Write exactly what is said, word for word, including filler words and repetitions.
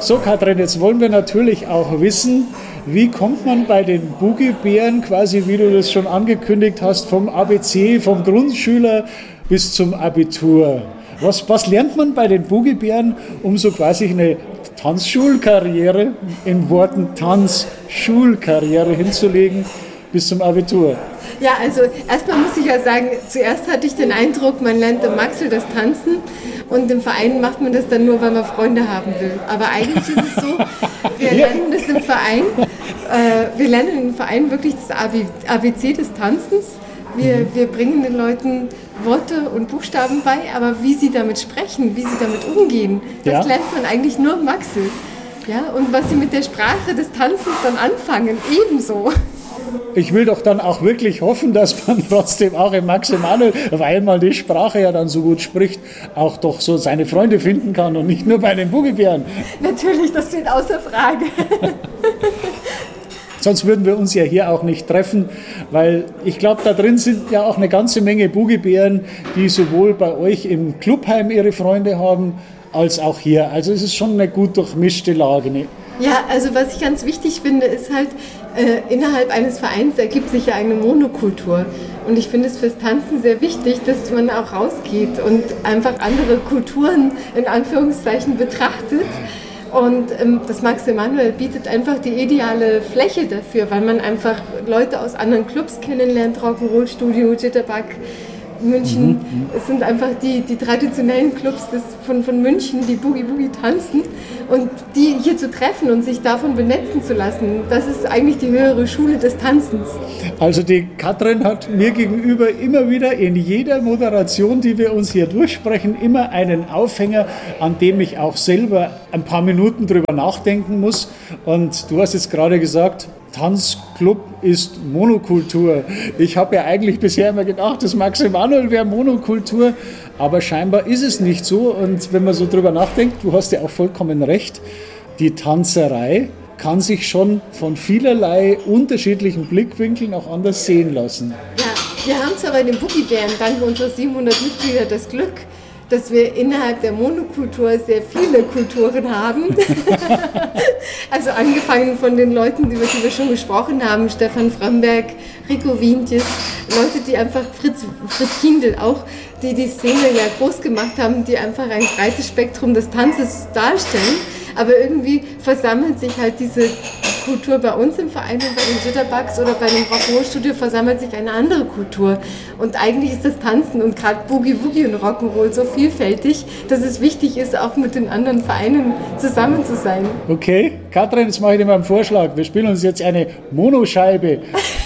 So, Katrin, jetzt wollen wir natürlich auch wissen, wie kommt man bei den Boogiebären quasi, wie du das schon angekündigt hast, vom A B C, vom Grundschüler bis zum Abitur? Was, was lernt man bei den Boogiebären, um so quasi eine Tanzschulkarriere, in Worten Tanzschulkarriere hinzulegen bis zum Abitur? Ja, also erstmal muss ich ja sagen, zuerst hatte ich den Eindruck, man lernt im Maxel das Tanzen und im Verein macht man das dann nur, weil man Freunde haben will. Aber eigentlich ist es so, wir Ja. lernen das im Verein, äh, wir lernen im Verein wirklich das A B C des Tanzens. Wir, Mhm. wir bringen den Leuten Worte und Buchstaben bei, aber wie sie damit sprechen, wie sie damit umgehen, das Ja. lernt man eigentlich nur im Maxel. Ja, und was sie mit der Sprache des Tanzens dann anfangen, ebenso. Ich will doch dann auch wirklich hoffen, dass man trotzdem auch im Max Emanuel, weil man die Sprache ja dann so gut spricht, auch doch so seine Freunde finden kann und nicht nur bei den Boogiebären. Natürlich, das steht außer Frage. Sonst würden wir uns ja hier auch nicht treffen, weil ich glaube, da drin sind ja auch eine ganze Menge Boogiebären, die sowohl bei euch im Clubheim ihre Freunde haben, als auch hier. Also es ist schon eine gut durchmischte Lage. Ne? Ja, also was ich ganz wichtig finde, ist halt, äh, innerhalb eines Vereins ergibt sich ja eine Monokultur. Und ich finde es fürs Tanzen sehr wichtig, dass man auch rausgeht und einfach andere Kulturen in Anführungszeichen betrachtet. Und ähm, das Max Emanuel bietet einfach die ideale Fläche dafür, weil man einfach Leute aus anderen Clubs kennenlernt, Rock'n'Roll Studio, Jitterbug, München. Mhm. Es sind einfach die, die traditionellen Clubs des, von, von München, die Boogie Boogie tanzen. Und die hier zu treffen und sich davon benetzen zu lassen, das ist eigentlich die höhere Schule des Tanzens. Also die Katrin hat mir gegenüber immer wieder in jeder Moderation, die wir uns hier durchsprechen, immer einen Aufhänger, an dem ich auch selber ein paar Minuten drüber nachdenken muss. Und du hast jetzt gerade gesagt, Tanzclub ist Monokultur. Ich habe ja eigentlich bisher immer gedacht, das Max Emanuel wäre Monokultur, aber scheinbar ist es nicht so. Und wenn man so drüber nachdenkt, du hast ja auch vollkommen recht, die Tanzerei kann sich schon von vielerlei unterschiedlichen Blickwinkeln auch anders sehen lassen. Ja, wir haben zwar bei den Boogiebären dank unserer siebenhundert Mitglieder das Glück, dass wir innerhalb der Monokultur sehr viele Kulturen haben. Also angefangen von den Leuten, über die wir schon gesprochen haben, Stefan Fromberg, Rico Wientjes, Leute, die einfach, Fritz, Fritz Kindl auch, die die Szene ja groß gemacht haben, die einfach ein breites Spektrum des Tanzes darstellen. Aber irgendwie versammelt sich halt diese Kultur bei uns im Verein und bei den Jitterbugs oder bei dem Rock'n'Roll Studio versammelt sich eine andere Kultur. Und eigentlich ist das Tanzen und gerade Boogie Woogie und Rock'n'Roll so vielfältig, dass es wichtig ist, auch mit den anderen Vereinen zusammen zu sein. Okay, Katrin, jetzt mache ich dir mal einen Vorschlag. Wir spielen uns jetzt eine Monoscheibe